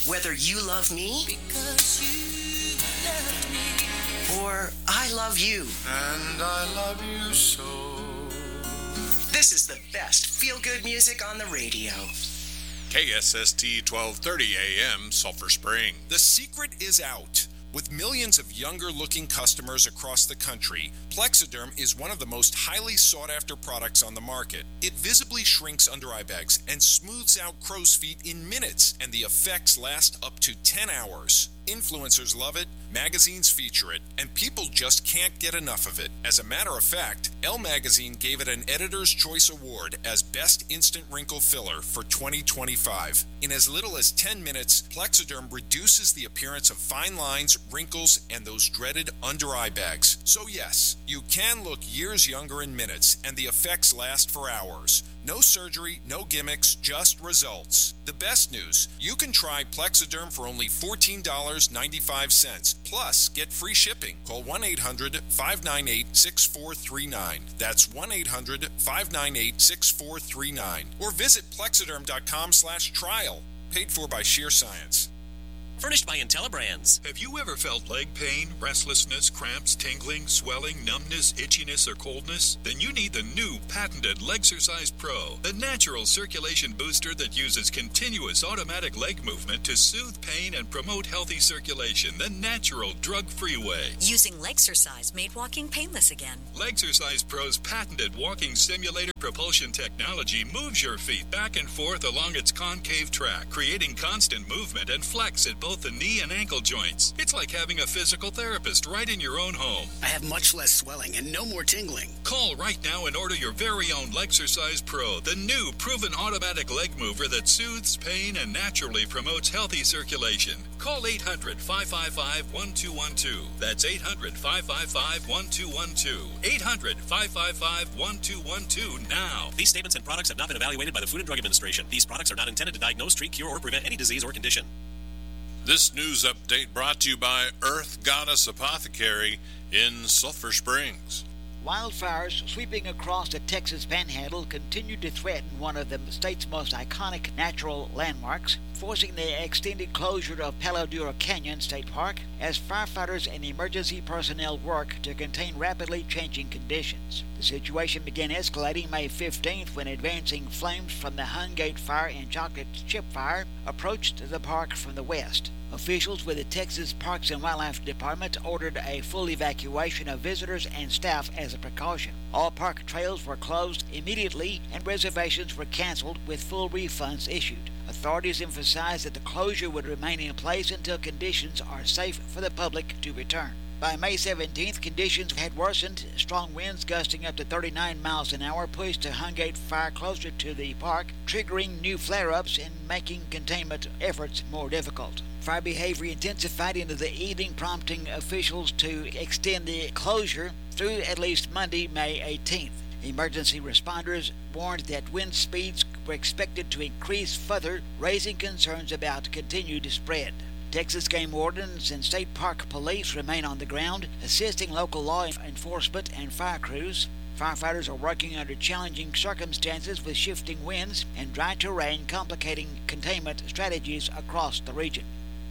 Whether you love me because you love me, or I love you. And I love you so. This is the best feel-good music on the radio. KSST 1230 AM, Sulphur Spring. The secret is out. With millions of younger-looking customers across the country, Plexiderm is one of the most highly sought-after products on the market. It visibly shrinks under-eye bags and smooths out crow's feet in minutes, and the effects last up to 10 hours. Influencers love it, magazines feature it, and people just can't get enough of it. As a matter of fact, Elle Magazine gave it an Editor's Choice Award as Best Instant Wrinkle Filler for 2025. In as little as 10 minutes, Plexiderm reduces the appearance of fine lines, wrinkles, and those dreaded under-eye bags. So yes, you can look years younger in minutes, and the effects last for hours. No surgery, no gimmicks, just results. The best news, you can try Plexiderm for only $14.95. Plus, get free shipping. Call 1-800-598-6439. That's 1-800-598-6439. Or visit plexiderm.com/trial. Paid for by Sheer Science. Furnished by IntelliBrands. Have you ever felt leg pain, restlessness, cramps, tingling, swelling, numbness, itchiness, or coldness? Then you need the new patented Legsercise Pro, the natural circulation booster that uses continuous automatic leg movement to soothe pain and promote healthy circulation the natural, drug-free way. Using Legsercise made walking painless again. Legsercise Pro's patented walking simulator propulsion technology moves your feet back and forth along its concave track, creating constant movement and flex at both the knee and ankle joints. It's like having a physical therapist right in your own home. I have much less swelling and no more tingling. Call right now and order your very own Legsercise Pro, the new proven automatic leg mover that soothes pain and naturally promotes healthy circulation. Call 800-555-1212. That's 800-555-1212. 800-555-1212 now. These statements and products have not been evaluated by the Food and Drug Administration. These products are not intended to diagnose, treat, cure, or prevent any disease or condition. This news update brought to you by Earth Goddess Apothecary in Sulphur Springs. Wildfires sweeping across the Texas Panhandle continue to threaten one of the state's most iconic natural landmarks, forcing the extended closure of Palo Duro Canyon State Park as firefighters and emergency personnel work to contain rapidly changing conditions. The situation began escalating May 15th when advancing flames from the Hungate Fire and Chocolate Chip Fire approached the park from the west. Officials with the Texas Parks and Wildlife Department ordered a full evacuation of visitors and staff as a precaution. All park trails were closed immediately and reservations were canceled with full refunds issued. Authorities emphasized that the closure would remain in place until conditions are safe for the public to return. By May 17th, conditions had worsened. Strong winds gusting up to 39 miles an hour pushed the Hungate Fire closer to the park, triggering new flare-ups and making containment efforts more difficult. Fire behavior intensified into the evening, prompting officials to extend the closure through at least Monday, May 18th. Emergency responders warned that wind speeds were expected to increase further, raising concerns about continued spread. Texas game wardens and state park police remain on the ground, assisting local law enforcement and fire crews. Firefighters are working under challenging circumstances with shifting winds and dry terrain complicating containment strategies across the region.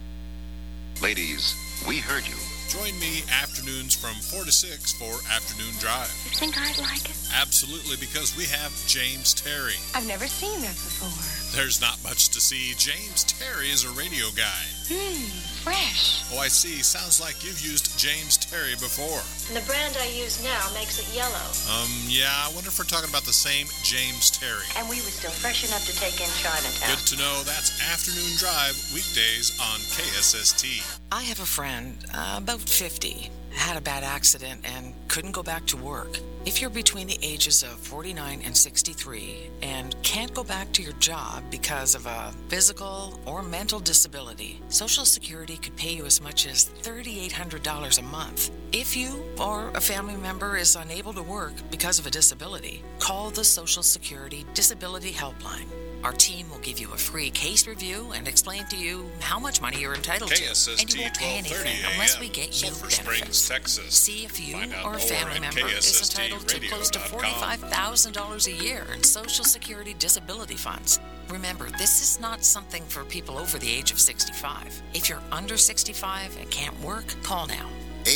Ladies, we heard you. Join me afternoons from 4 to 6 for Afternoon Drive. You think I'd like it? Absolutely, because we have James Terry. I've never seen that before. There's not much to see. James Terry is a radio guy. Fresh. Oh, I see. Sounds like you've used James Terry before. And the brand I use now makes it yellow. Yeah, I wonder if we're talking about the same James Terry. And we were still fresh enough to take in Chinatown. Good to know. That's Afternoon Drive, weekdays on KSST. I have a friend, about 50, had a bad accident and couldn't go back to work. If you're between the ages of 49 and 63 and can't go back to your job because of a physical or mental disability, Social Security could pay you as much as $3,800 a month. If you or a family member is unable to work because of a disability, call the Social Security Disability Helpline. Our team will give you a free case review and explain to you how much money you're entitled KSST to. And you won't pay 1230 anything unless AM, we get you Sulphur benefits. Springs, Texas. See if you Find out or a more family at member is entitled to close to KSSTradio.com. $45,000 a year in Social Security disability funds. Remember, this is not something for people over the age of 65. If you're under 65 and can't work, call now.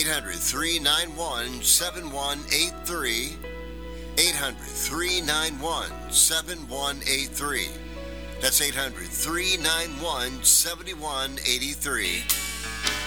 800-391-7183. 800-391-7183. That's 800-391-7183.